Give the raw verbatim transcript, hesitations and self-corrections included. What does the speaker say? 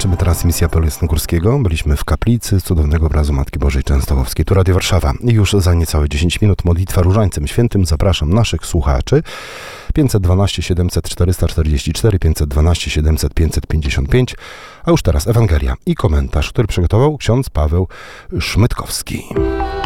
Kończymy transmisję apelu jasnogórskiego. Byliśmy w kaplicy cudownego obrazu Matki Bożej Częstochowskiej. Tu Radio Warszawa. I już za niecałe dziesięć minut modlitwa Różańcem Świętym. Zapraszam naszych słuchaczy. pięćset dwanaście siedemset czterysta czterdzieści cztery, pięćset dwanaście siedemset pięćset pięćdziesiąt pięć. A już teraz Ewangelia i komentarz, który przygotował ksiądz Paweł Szmytkowski.